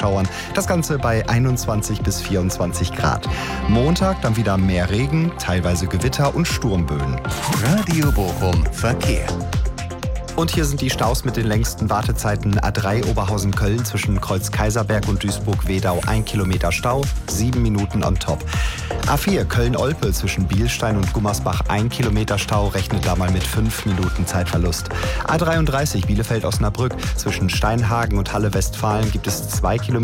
Schauern. Das Ganze bei 21 bis 24 Grad. Montag dann wieder mehr Regen, teilweise Gewitter und Sturmböen. Radio Bochum Verkehr. Und hier sind die Staus mit den längsten Wartezeiten. A3 Oberhausen-Köln zwischen Kreuz-Kaiserberg und Duisburg-Wedau 1 Kilometer Stau, 7 Minuten on top. A4 Köln-Olpe zwischen Bielstein und Gummersbach 1 Kilometer Stau, rechnet da mal mit 5 Minuten Zeitverlust. A33 Bielefeld-Osnabrück zwischen Steinhagen und Halle-Westfalen gibt es 2 Kilometer